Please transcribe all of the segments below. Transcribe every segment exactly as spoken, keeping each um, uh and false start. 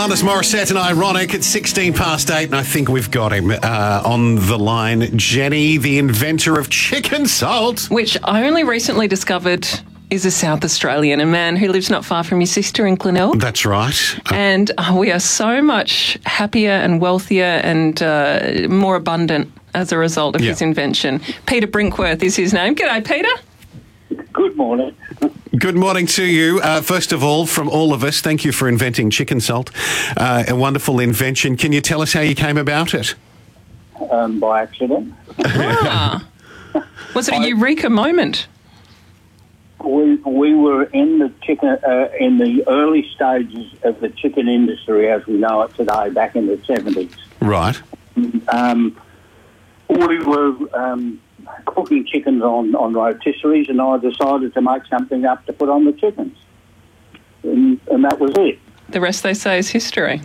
Alanis Morissette and Ironic. It's sixteen past eight, and I think we've got him uh, on the line. Jenny, the inventor of chicken salt. Which I only recently discovered is a South Australian, a man who lives not far from your sister in Glenelg. That's right. Uh, and uh, we are so much happier and wealthier and uh, more abundant as a result of Yeah. his invention. Peter Brinkworth is his name. G'day, Peter. Good morning. Good morning to you. Uh, first of all, from all of us, thank you for inventing chicken salt. Uh, a wonderful invention. Can you tell us how you came about it? Um, by accident. Ah. Was it a eureka moment? We we were in the chicken uh, in the early stages of the chicken industry as we know it today. Back in the seventies, Right. um, we were um, cooking chickens on, on rotisseries, and I decided to make something up to put on the chickens, and, and that was it. The rest, they say, is history.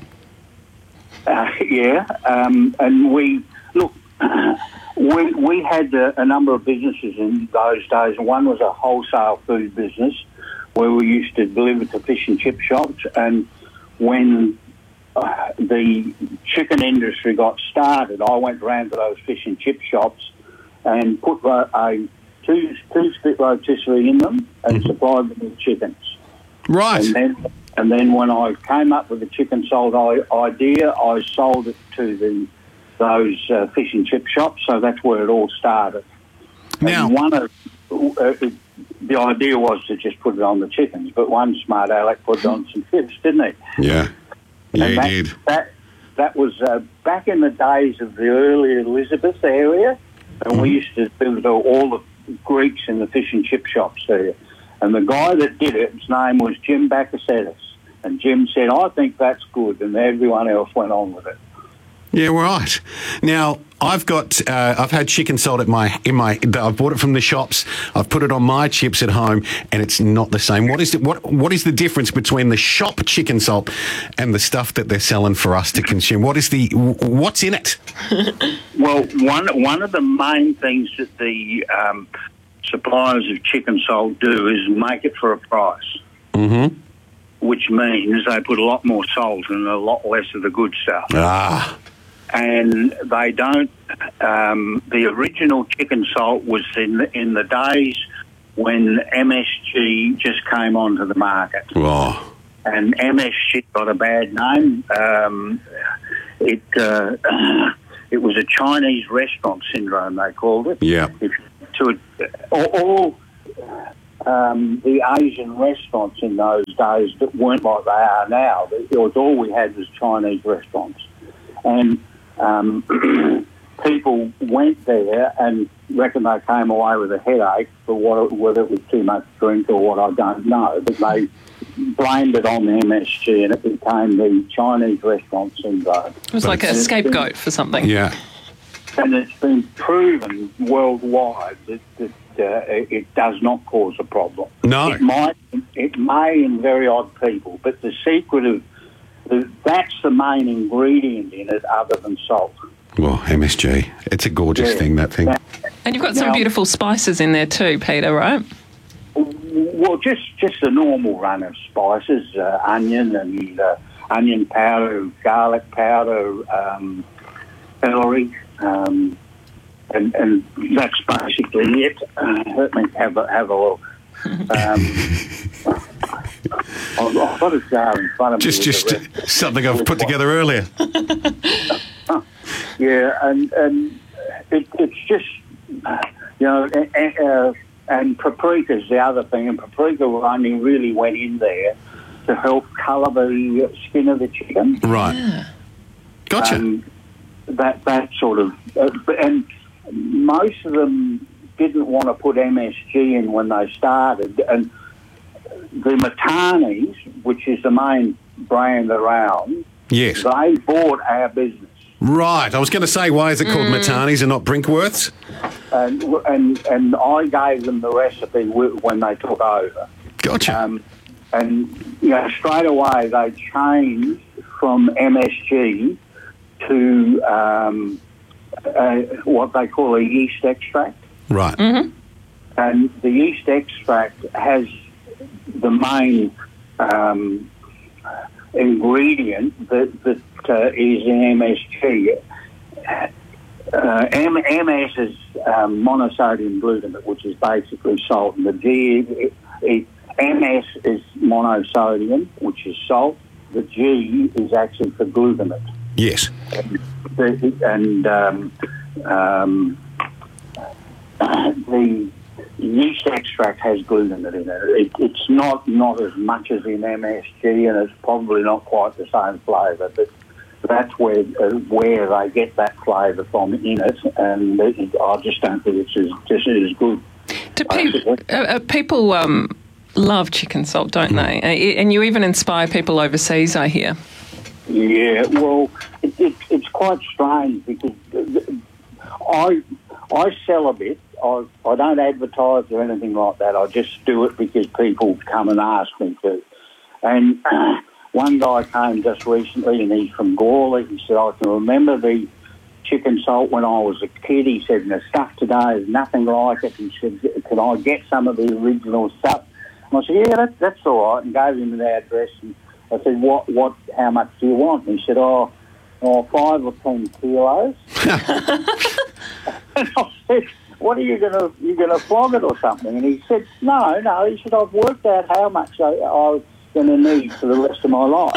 Uh, yeah, um, and we look. We we had a, a number of businesses in those days. One was a wholesale food business where we used to deliver to fish and chip shops. And when uh, the chicken industry got started, I went round to those fish and chip shops and put a, a two two split rotisserie in them and supplied them with chickens. Right. And then and then when I came up with the chicken salt I, idea, I sold it to the those uh, fish and chip shops, so that's where it all started. Now, and one of uh, the idea was to just put it on the chickens, but one smart aleck put it on some chips, didn't he? yeah. Yeah, And you that, did. That that was uh, back in the days of the early Elizabeth area, and we used to do the, all the Greeks in the fish and chip shops there. And the guy that did it, his name was Jim Bakasetis, and Jim said, "I think that's good," and everyone else went on with it. Yeah, right. Now, I've got, uh, I've had chicken salt at my, in my, I've bought it from the shops, I've put it on my chips at home, and it's not the same. What is it, what, what is the difference between the shop chicken salt and the stuff that they're selling for us to consume? What is the, what's in it? Well, one one of the main things that the um, suppliers of chicken salt do is make it for a price. Mm-hmm. Which means they put a lot more salt and a lot less of the good stuff. Ah. And they don't. Um, the original chicken salt was in the, in the days when M S G just came onto the market, Oh. and M S G got a bad name. Um, it uh, it was a Chinese restaurant syndrome, they called it. Yeah. If, to all. all Um, the Asian restaurants in those days that weren't like they are now. It was all we had was Chinese restaurants, and um, people went there and reckon they came away with a headache for what, whether it was too much drink or what, I don't know. But they blamed it on the M S G, and it became the Chinese restaurant syndrome. It was like a scapegoat for something. Yeah. And it's been proven worldwide that, that uh, it does not cause a problem. No. It might, it may in very odd people, but the secret of the, that's the main ingredient in it, other than salt. Well, M S G. It's a gorgeous Yeah. thing, that thing. Now, And you've got some Now- beautiful spices in there too, Peter, right? well, just just the normal run of spices: uh, onion and uh, onion powder, garlic powder, um, celery. Um, and, and that's basically it. Uh, let me have a, have a look. Um, I've, I've got a jar in front of Just, me. just with the rest. something I've put together earlier. Yeah, and, and it, it's just, uh, you know, and, uh, and paprika's the other thing, and paprika only really went in there to help colour the skin of the chicken. Right. Gotcha. Um, that that sort of, uh, and most of them didn't want to put M S G in when they started, and the Matanis, which is the main brand around, yes. they bought our business, Right. I was going to say, why is it called Matanis and not Brinkworths? and and and I gave them the recipe w- when they took over. Gotcha. Um, and you know, straight away they changed from M S G to um, uh, what they call a yeast extract. right. And the yeast extract has the main um, ingredient that, that uh, is in M S G. Uh, M- MS is um, monosodium glutamate, which is basically salt, and the G, it, it, M S is monosodium, which is salt. The G is actually for glutamate. Yes. And, the, and um, um, the yeast extract has glutamate in it. it. It's not, not as much as in M S G, and it's probably not quite the same flavour, but that's where uh, where they get that flavour from in it, and it, I just don't think it's as, just as good. Do people, uh, uh, people um, love chicken salt, don't they? Uh, and you even inspire people overseas, I hear. Yeah, well, it, it, it's quite strange because I I sell a bit. I, I don't advertise or anything like that. I just do it because people come and ask me to. And uh, one guy came just recently, and he's from Gawler. He said, I can remember the chicken salt when I was a kid. He said, and the stuff today is nothing like it. He said, can I get some of the original stuff? And I said, yeah, that, that's all right, and gave him the address. And I said, what, what, how much do you want? And he said, oh, oh five or ten kilos. And I said, what are you going to, you going to flog it or something? And he said, no, no. He said, I've worked out how much I, I was going to need for the rest of my life.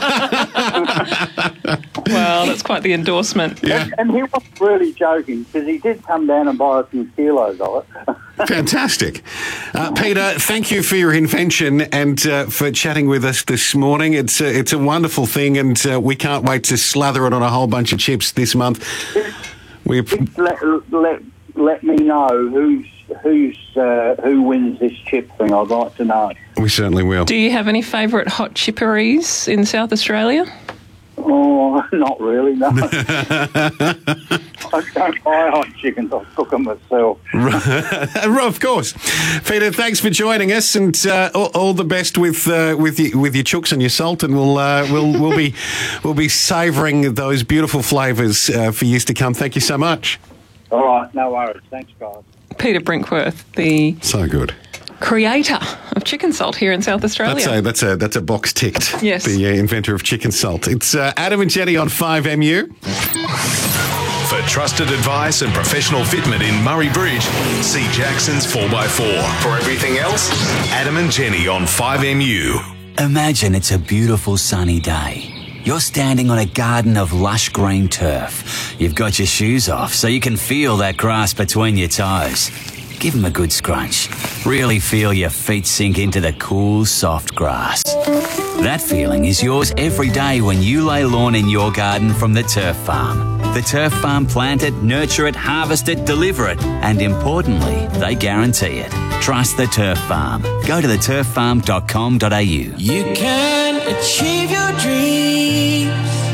Well, that's quite the endorsement. Yeah. And, and he wasn't really joking, because he did come down and buy a few kilos of it. Fantastic. Uh, Peter, thank you for your invention and uh, for chatting with us this morning. It's a, it's a wonderful thing, and uh, we can't wait to slather it on a whole bunch of chips this month. We let, let, let me know who's who's uh, who wins this chip thing. I'd like to know. We certainly will. Do you have any favourite hot chipperies in South Australia? Oh, not really, no. I don't buy hot chickens. I cook them myself. Of course. Peter, thanks for joining us, and uh, all, all the best with uh, with your, with your chooks and your salt, and we'll uh, we'll we'll be we'll be savouring those beautiful flavours uh, for years to come. Thank you so much. All right, no worries. Thanks, guys. Peter Brinkworth, the So good. creator of chicken salt here in South Australia. That's a that's a that's a box ticked. Yes. The uh, inventor of chicken salt. It's uh, Adam and Jenny on five M U. For trusted advice and professional fitment in Murray Bridge, see Jackson's four by four. For everything else, Adam and Jenny on five M U. Imagine it's a beautiful sunny day. You're standing on a garden of lush green turf. You've got your shoes off so you can feel that grass between your toes. Give them a good scrunch. Really feel your feet sink into the cool, soft grass. That feeling is yours every day when you lay lawn in your garden from the Turf Farm. The Turf Farm plant it, nurture it, harvest it, deliver it, and importantly, they guarantee it. Trust the Turf Farm. Go to the turf farm dot com dot a u. You can achieve your dreams.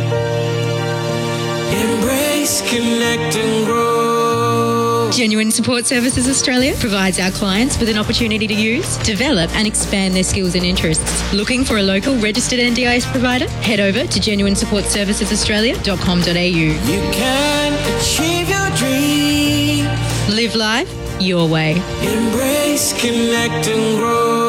Embrace, connect and grow. Genuine Support Services Australia provides our clients with an opportunity to use, develop and expand their skills and interests. Looking for a local registered N D I S provider? Head over to genuine support services australia dot com dot a u. You can achieve your dreams. Live life your way. Embrace, connect and grow.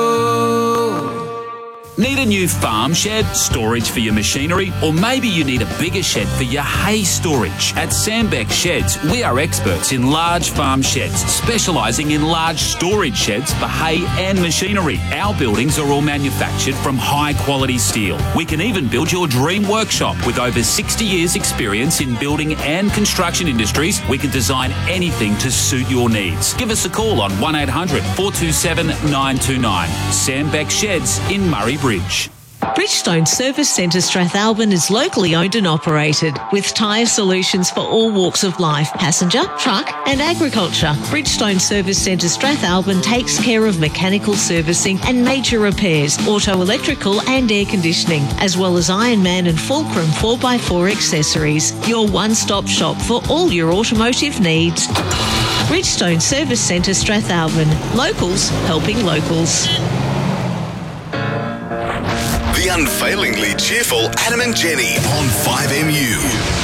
Need a new farm shed, storage for your machinery, or maybe you need a bigger shed for your hay storage? At Sandbeck Sheds, we are experts in large farm sheds, specialising in large storage sheds for hay and machinery. Our buildings are all manufactured from high-quality steel. We can even build your dream workshop. With over sixty years' experience in building and construction industries, we can design anything to suit your needs. Give us a call on one eight hundred four two seven nine two nine. Sandbeck Sheds in Murray Bridge. Bridgestone Service Centre Strathalbyn is locally owned and operated with tyre solutions for all walks of life, passenger, truck and agriculture. Bridgestone Service Centre Strathalbyn takes care of mechanical servicing and major repairs, auto electrical and air conditioning, as well as Ironman and Fulcrum four by four accessories. Your one-stop shop for all your automotive needs. Bridgestone Service Centre Strathalbyn. Locals helping locals. The unfailingly cheerful Adam and Jenny on five M U.